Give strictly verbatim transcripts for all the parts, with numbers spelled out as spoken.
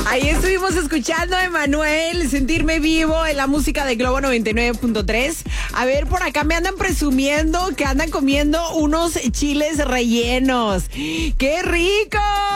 Ahí estuvimos escuchando a Emanuel, Sentirme Vivo, en la música de Globo noventa y nueve punto tres. A ver, por acá me andan presumiendo que andan comiendo unos chiles rellenos. ¡Qué rico!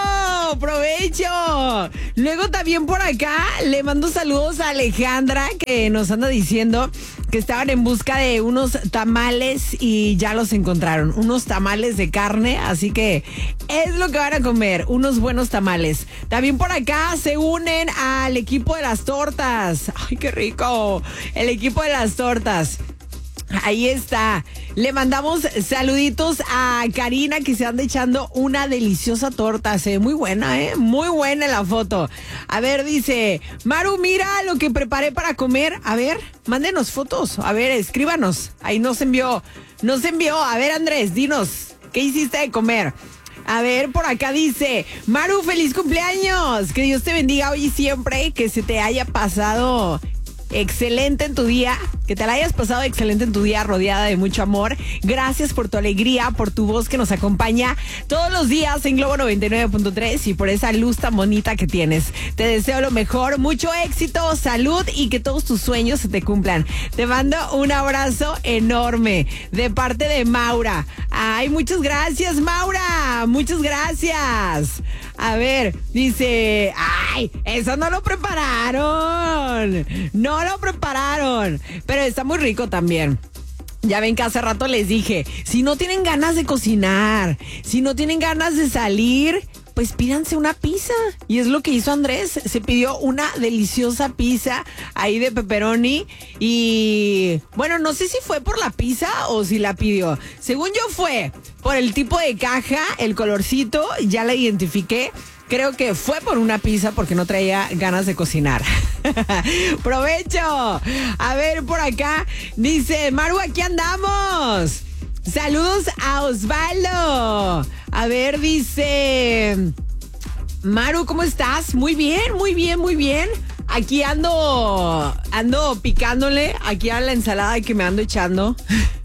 ¡Provecho! Luego también por acá le mando saludos a Alejandra, que nos anda diciendo que estaban en busca de unos tamales y ya los encontraron. Unos tamales de carne, así que es lo que van a comer, unos buenos tamales. También por acá se unen al equipo de las tortas. ¡Ay, qué rico! El equipo de las tortas. Ahí está. Le mandamos saluditos a Karina, que se anda echando una deliciosa torta. Se ve muy buena, ¿eh? Muy buena la foto. A ver, dice Maru, mira lo que preparé para comer. A ver, mándenos fotos. A ver, escríbanos. Ahí nos envió. Nos envió. A ver, Andrés, dinos, ¿qué hiciste de comer? A ver, por acá dice Maru, feliz cumpleaños. Que Dios te bendiga hoy y siempre. Que se te haya pasado excelente en tu día, que te la hayas pasado excelente en tu día, rodeada de mucho amor. Gracias por tu alegría, por tu voz que nos acompaña todos los días en Globo noventa y nueve punto tres y por esa luz tan bonita que tienes. Te deseo lo mejor, mucho éxito, salud y que todos tus sueños se te cumplan. Te mando un abrazo enorme de parte de Maura. Ay, muchas gracias, Maura, muchas gracias. A ver, dice, ay, eso no lo prepararon, no lo prepararon, pero está muy rico también. Ya ven que hace rato les dije, si no tienen ganas de cocinar, si no tienen ganas de salir, pues pídanse una pizza. Y es lo que hizo Andrés, se pidió una deliciosa pizza ahí de pepperoni. Y bueno, no sé si fue por la pizza o si la pidió. Según yo fue por el tipo de caja, el colorcito, ya la identifiqué. Creo que fue por una pizza porque no traía ganas de cocinar. ¡Provecho! A ver, por acá dice Maru, aquí andamos. Saludos a Osvaldo. A ver, dice Maru, ¿cómo estás? Muy bien, muy bien, muy bien. Aquí ando, ando picándole aquí a la ensalada que me ando echando.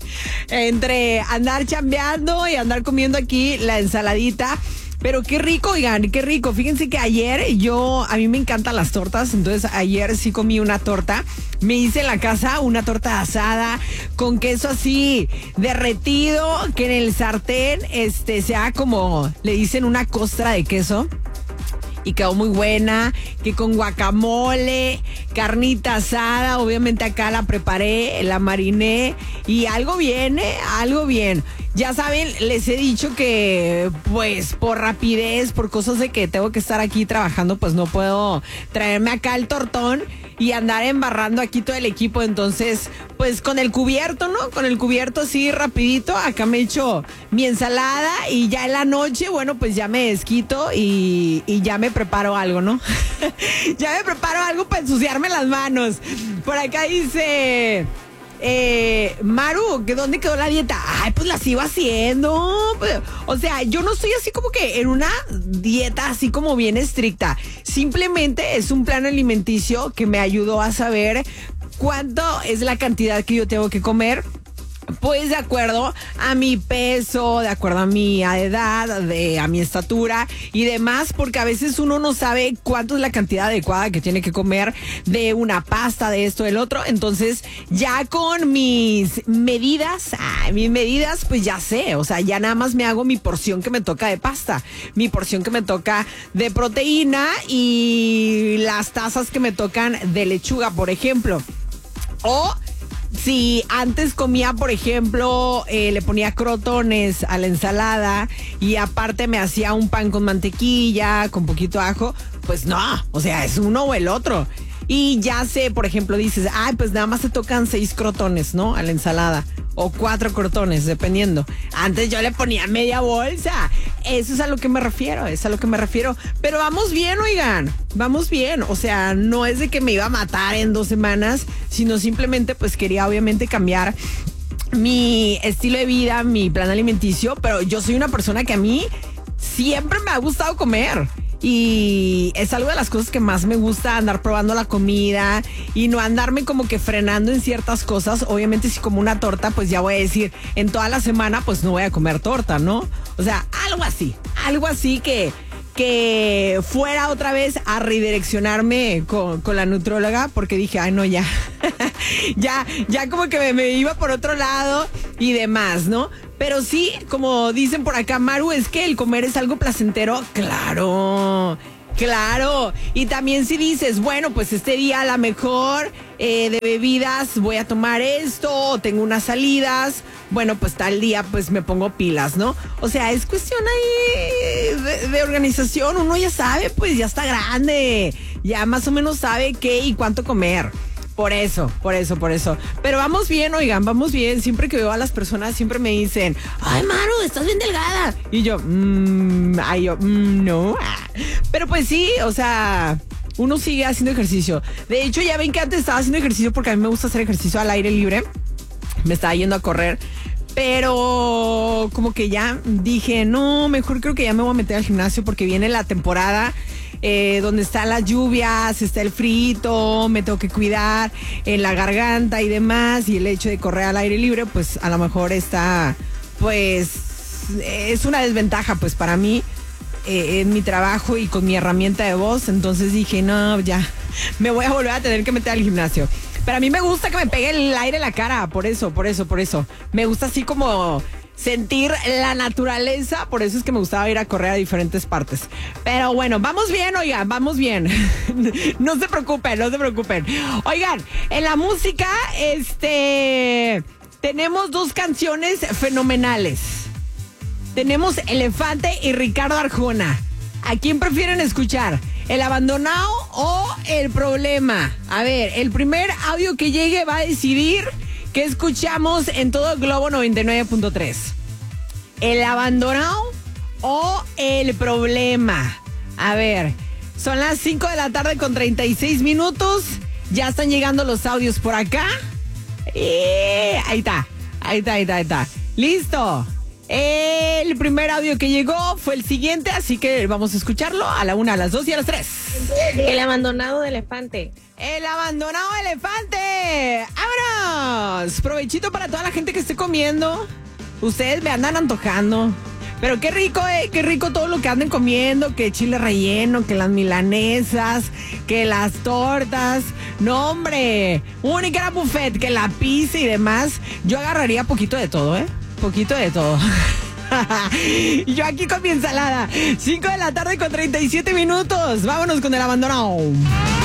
Entre andar chambeando y andar comiendo aquí la ensaladita. Pero qué rico, oigan, qué rico. Fíjense que ayer yo, a mí me encantan las tortas, entonces ayer sí comí una torta. Me hice en la casa una torta asada con queso así derretido, que en el sartén este sea como, le dicen, una costra de queso. Y quedó muy buena, que con guacamole, carnita asada, obviamente acá la preparé, la mariné y algo bien, ¿eh? Algo bien. Ya saben, les he dicho que pues por rapidez, por cosas de que tengo que estar aquí trabajando, pues no puedo traerme acá el tortón y andar embarrando aquí todo el equipo. Entonces, pues con el cubierto, ¿no? Con el cubierto así rapidito, acá me echo mi ensalada y ya en la noche, bueno, pues ya me desquito y, y ya me preparo algo, ¿no? Ya me preparo algo para ensuciarme las manos. Por acá dice eh, Maru, ¿que dónde quedó la dieta? Ay, pues la sigo haciendo. O sea, yo no estoy así como que en una dieta así como bien estricta. Simplemente es un plan alimenticio que me ayudó a saber cuánto es la cantidad que yo tengo que comer. Pues de acuerdo a mi peso, de acuerdo a mi edad, de, a mi estatura y demás, porque a veces uno no sabe cuánto es la cantidad adecuada que tiene que comer de una pasta, de esto, del otro. Entonces, ya con mis medidas, ah, mis medidas, pues ya sé, o sea, ya nada más me hago mi porción que me toca de pasta, mi porción que me toca de proteína y las tazas que me tocan de lechuga, por ejemplo. O si antes comía, por ejemplo, eh, le ponía crotones a la ensalada y aparte me hacía un pan con mantequilla, con poquito ajo, pues no, o sea, es uno o el otro. Y ya sé, por ejemplo, dices, ay, pues nada más te tocan seis crotones, ¿no? A la ensalada. O cuatro crotones, dependiendo. Antes yo le ponía media bolsa. Eso es a lo que me refiero, es a lo que me refiero. Pero vamos bien, oigan, vamos bien. O sea, no es de que me iba a matar en dos semanas, sino simplemente pues quería obviamente cambiar mi estilo de vida, mi plan alimenticio. Pero yo soy una persona que a mí siempre me ha gustado comer. Y es algo de las cosas que más me gusta, andar probando la comida y no andarme como que frenando en ciertas cosas. Obviamente si como una torta, pues ya voy a decir, en toda la semana pues no voy a comer torta, ¿no? O sea, algo así, algo así que, que fuera otra vez a redireccionarme con, con la nutróloga, porque dije, ay, no, ya, ya, ya como que me, me iba por otro lado y demás, ¿no? Pero sí, como dicen por acá, Maru, es que el comer es algo placentero. Claro, claro. Y también si dices, bueno, pues este día a lo mejor eh, de bebidas voy a tomar esto, o tengo unas salidas, bueno, pues tal día pues me pongo pilas, ¿no? O sea, es cuestión ahí de, de organización. Uno ya sabe, pues ya está grande, ya más o menos sabe qué y cuánto comer. Por eso, por eso, por eso. Pero vamos bien, oigan, vamos bien. Siempre que veo a las personas, siempre me dicen, ay, Maru, estás bien delgada. Y yo, mmm, ay, yo, mmm, no. Pero pues sí, o sea, uno sigue haciendo ejercicio. De hecho, ya ven que antes estaba haciendo ejercicio porque a mí me gusta hacer ejercicio al aire libre. Me estaba yendo a correr. Pero como que ya dije, no, mejor creo que ya me voy a meter al gimnasio porque viene la temporada Eh, donde están las lluvias, está el frito, me tengo que cuidar en la garganta y demás, y el hecho de correr al aire libre, pues a lo mejor está, pues, es una desventaja, pues, para mí, eh, en mi trabajo y con mi herramienta de voz. Entonces dije, no, ya, me voy a volver a tener que meter al gimnasio. Pero a mí me gusta que me pegue el aire en la cara, por eso, por eso, por eso. Me gusta así como sentir la naturaleza, por eso es que me gustaba ir a correr a diferentes partes. Pero bueno, vamos bien, oigan, vamos bien. No se preocupen, no se preocupen. Oigan, en la música, este, tenemos dos canciones fenomenales. Tenemos Elefante y Ricardo Arjona. ¿A quién prefieren escuchar? ¿El abandonado o el problema? A ver, el primer audio que llegue va a decidir ¿qué escuchamos en todo el Globo noventa y nueve punto tres? ¿El abandonado o el problema? A ver, son las cinco de la tarde con treinta y seis minutos. Ya están llegando los audios por acá. Y ahí está, ahí está, ahí está, ahí está. ¡Listo! El primer audio que llegó fue el siguiente, así que vamos a escucharlo a la una, a las dos y a las tres. El abandonado de elefante. El abandonado elefante. ¡Vámonos! Provechito para toda la gente que esté comiendo. Ustedes me andan antojando. Pero qué rico, eh, qué rico todo lo que anden comiendo, que chile relleno, que las milanesas, que las tortas. No, hombre, única era buffet, que la pizza y demás. Yo agarraría poquito de todo, ¿eh? Poquito de todo. Yo aquí con mi ensalada. cinco de la tarde con treinta y siete minutos. Vámonos con el abandonado.